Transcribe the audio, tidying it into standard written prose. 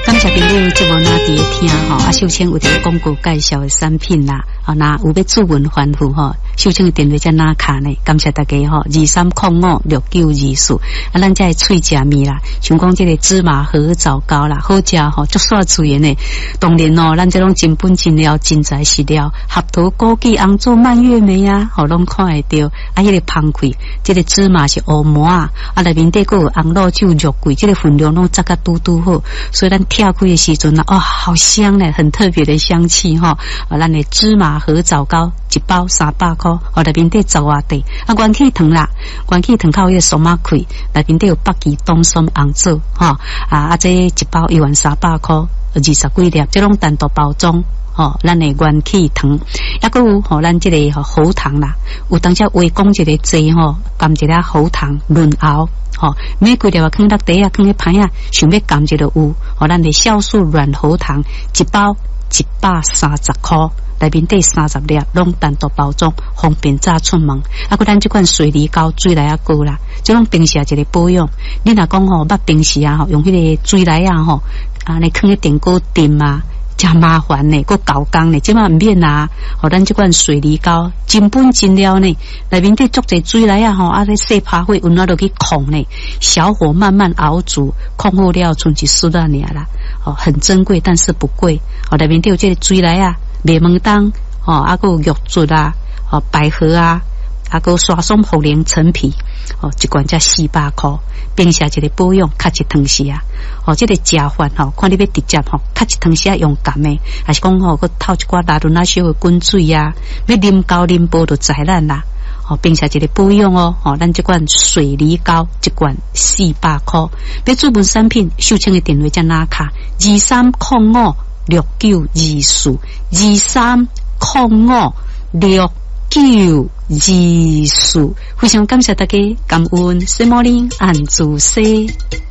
感谢朋友这无哪伫咧听吼，秀清有伫广告介绍的产品啦，那有要注文反复吼，秀清的电话在哪卡呢？感谢大家吼，23056924，咱这脆食面啦，像讲这个芝麻核枣糕啦，好食吼，足煞脆的呢。当然哦，咱这种真本真料、真材实料，合桃、枸杞、红枣、蔓越莓啊，吼，拢看会到。迄个芳开，这个芝麻是乌麻啊，内面底个有红露酒、肉桂，这个分量拢扎甲嘟嘟好，所以咱跳开的时阵啊，哦，好香嘞，很特别的香气哈。咱的芝麻核枣糕一包300块，内面底10外地，元气糖啦，元气糖靠迄个松仔开，内面底有北极冬松红枣哈，这一包11300块，20几粒，这种单独包装。咱的元气糖，还佫有咱这个喉糖啦，有当时微讲一个剂含一粒喉糖润喉，每几粒放落地啊，放喺盘啊，想要含一个有，咱的酵素软喉糖一包130块，内面底30粒，拢单独包装，方便早出门。佫咱这款水梨膏水来啊膏啦，这种平时一个保养，你若讲捌平时啊用迄个水来啊你放喺电锅炖啊。真麻烦呢，佫搞工呢，即马唔免啊！咱这款水梨膏真本真料呢，内面底足侪水来啊！咧细拍火，温热落去控呢，小火慢慢熬煮，控好了，剩一丝仔尔啦。很珍贵，但是不贵。内面底有这个水来啊，麦门冬，佫有玉竹啊，百合啊，佫刷松茯苓陈皮，一罐才400块。平时一个保养，较一汤时啊，这个食饭看你要直接较一汤时用甘的，还是讲佫透一寡拉伦那小的滚水啊，要啉高啉煲就知咱啦。平时一个保养咱这款水梨膏一罐400块，要注文产品，秀清的电话在哪卡？23056924，23056924，非常感谢大家，感恩，谢莫林，安祝西。